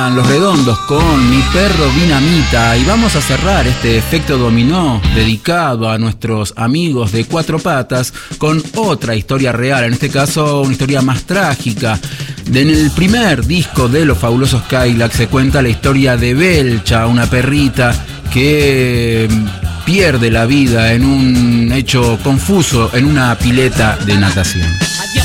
Los Redondos con Mi Perro Dinamita, y vamos a cerrar este efecto dominó dedicado a nuestros amigos de Cuatro Patas con otra historia real, en este caso una historia más trágica. En el primer disco de Los Fabulosos Cadillacs se cuenta la historia de Belcha, una perrita que pierde la vida en un hecho confuso en una pileta de natación.